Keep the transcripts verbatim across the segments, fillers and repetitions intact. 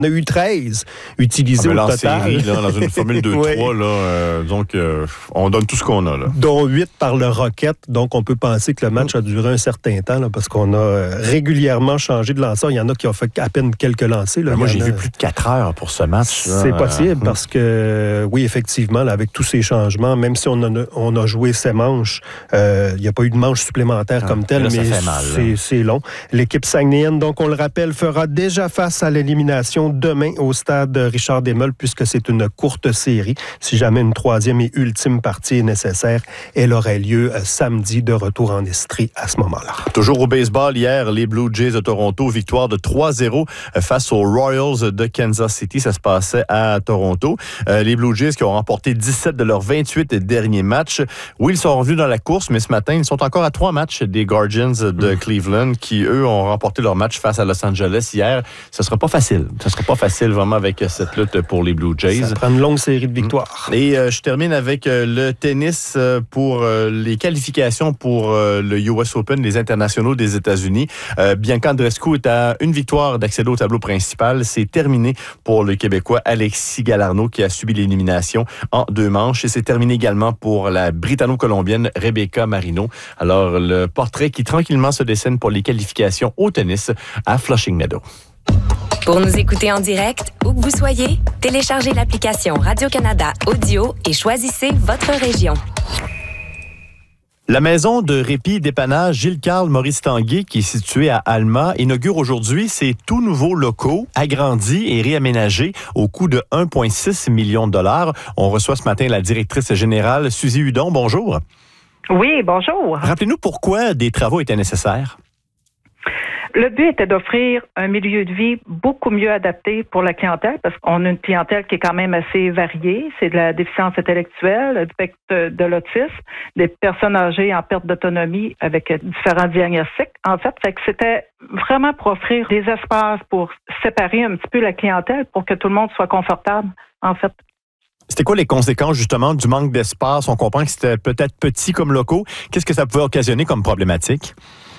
On a eu treize utilisés ah, au en total. Série, là, dans une formule deux trois, oui. là, euh, donc euh, on donne tout ce qu'on a. Là. Dont huit par le Rocket. Donc, on peut penser que le match a duré un certain temps là, parce qu'on a régulièrement changé de lanceur. Il y en a qui ont fait à peine quelques lancers. Là. Ben moi, j'ai a... vu plus de quatre heures pour ce match. C'est possible parce que, oui, effectivement, là, avec tous ces changements, même si on a, on a joué ces manches, euh, il n'y a pas eu de manche supplémentaire ah, comme telle, mais mal, c'est, c'est long. L'équipe saguenayenne, donc, on le rappelle, fera déjà face à l'élimination demain au stade Richard Desmeules, puisque c'est une courte série. Si jamais une troisième et ultime partie est nécessaire, elle aurait lieu samedi de retour en Estrie à ce moment-là. Toujours au baseball, hier, les Blue Jays de Toronto, victoire de trois zéro face aux Royals de Kansas City. Ça se passait à Toronto. Euh, les Blue Jays qui ont remporté dix-sept de leurs vingt-huit derniers matchs. Oui, ils sont revenus dans la course, mais ce matin, ils sont encore à trois matchs des Guardians de mmh. Cleveland qui, eux, ont remporté leur match face à Los Angeles hier. Ce sera pas facile. Ce sera pas facile vraiment avec cette lutte pour les Blue Jays. Ça prend une longue série de victoires. Et euh, je termine avec euh, le tennis euh, pour euh, les qualifications pour euh, le U S Open, les internationaux des États-Unis. Euh, Bianca Andreescu est à une victoire d'accéder au tableau principal. C'est terminé pour le Québécois Alexis Galarneau qui a subi l'élimination en deux manches. Et c'est terminé également pour la Britanno-Colombienne Rebecca Marino. Alors, le portrait qui tranquillement se dessine pour les qualifications au tennis à Flushing Meadow. Pour nous écouter en direct, où que vous soyez, téléchargez l'application Radio-Canada Audio et choisissez votre région. La maison de répit dépannage Gilles-Carl Maurice Tanguay, qui est située à Alma, inaugure aujourd'hui ses tout nouveaux locaux, agrandis et réaménagés au coût de un virgule six million de dollars. On reçoit ce matin la directrice générale, Suzy Hudon. Bonjour. Oui, bonjour. Rappelez-nous pourquoi des travaux étaient nécessaires. Le but était d'offrir un milieu de vie beaucoup mieux adapté pour la clientèle, parce qu'on a une clientèle qui est quand même assez variée. C'est de la déficience intellectuelle, du spectre de l'autisme, des personnes âgées en perte d'autonomie avec différents diagnostics. En fait, fait que c'était vraiment pour offrir des espaces pour séparer un petit peu la clientèle pour que tout le monde soit confortable, en fait. C'était quoi les conséquences, justement, du manque d'espace? On comprend que c'était peut-être petit comme locaux. Qu'est-ce que ça pouvait occasionner comme problématique?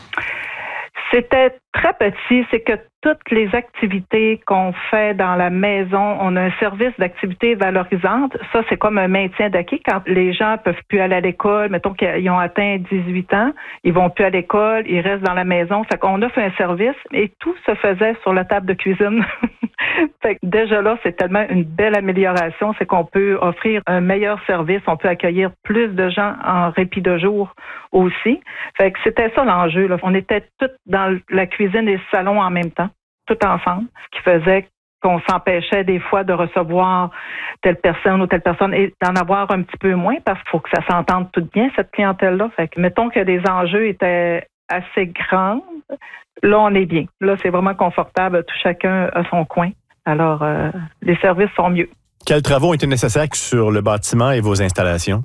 C'était très petit, c'est que toutes les activités qu'on fait dans la maison, on a un service d'activités valorisantes. Ça, c'est comme un maintien d'acquis. Quand les gens peuvent plus aller à l'école, mettons qu'ils ont atteint dix-huit ans, ils vont plus à l'école, ils restent dans la maison. Fait qu'on offre un service et tout se faisait sur la table de cuisine. Fait que déjà là, c'est tellement une belle amélioration, c'est qu'on peut offrir un meilleur service, on peut accueillir plus de gens en répit de jour aussi. Fait que c'était ça l'enjeu, là. On était tous dans la cuisine et le salon en même temps, tout ensemble, ce qui faisait qu'on s'empêchait des fois de recevoir telle personne ou telle personne et d'en avoir un petit peu moins parce qu'il faut que ça s'entende tout bien, cette clientèle-là. Fait que mettons que les enjeux étaient assez grands, là, on est bien. Là, c'est vraiment confortable, tout chacun a son coin. Alors, euh, les services sont mieux. Quels travaux ont été nécessaires sur le bâtiment et vos installations?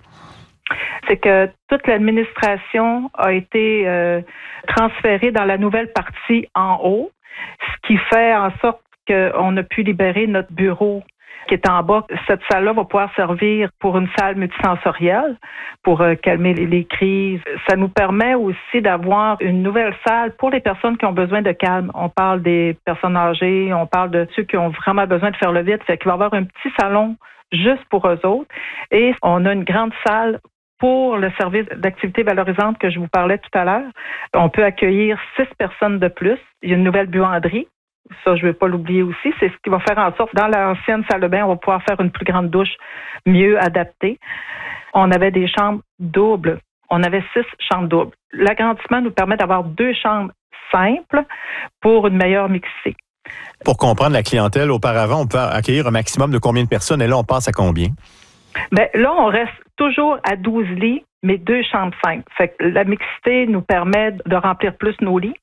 C'est que toute l'administration a été euh, transférée dans la nouvelle partie en haut, ce qui fait en sorte qu'on a pu libérer notre bureau qui est en bas. Cette salle-là va pouvoir servir pour une salle multisensorielle, pour euh, calmer les, les crises. Ça nous permet aussi d'avoir une nouvelle salle pour les personnes qui ont besoin de calme. On parle des personnes âgées, on parle de ceux qui ont vraiment besoin de faire le vide. Fait qu'il va y avoir un petit salon juste pour eux autres. Et on a une grande salle pour le service d'activité valorisante que je vous parlais tout à l'heure. On peut accueillir six personnes de plus. Il y a une nouvelle buanderie. Ça, je ne vais pas l'oublier aussi. C'est ce qui va faire en sorte, dans l'ancienne salle de bain, on va pouvoir faire une plus grande douche mieux adaptée. On avait des chambres doubles. On avait six chambres doubles. L'agrandissement nous permet d'avoir deux chambres simples pour une meilleure mixité. Pour comprendre la clientèle, auparavant, on peut accueillir un maximum de combien de personnes? Et là, on passe à combien? Bien, là, on reste toujours à douze lits, mais deux chambres simples. Fait que la mixité nous permet de remplir plus nos lits.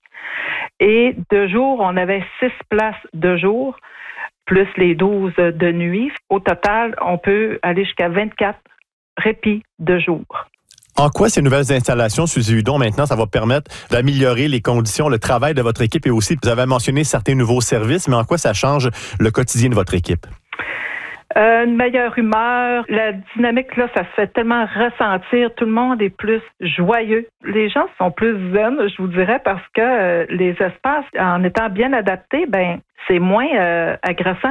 Et de jour, on avait six places de jour, plus les douze de nuit. Au total, on peut aller jusqu'à vingt-quatre répits de jour. En quoi ces nouvelles installations, Suzy Hudon, maintenant, ça va permettre d'améliorer les conditions, le travail de votre équipe et aussi, vous avez mentionné certains nouveaux services, mais en quoi ça change le quotidien de votre équipe? Euh, une meilleure humeur. La dynamique, là, ça se fait tellement ressentir. Tout le monde est plus joyeux. Les gens sont plus zen, je vous dirais, parce que euh, les espaces, en étant bien adaptés, ben c'est moins euh, agressant.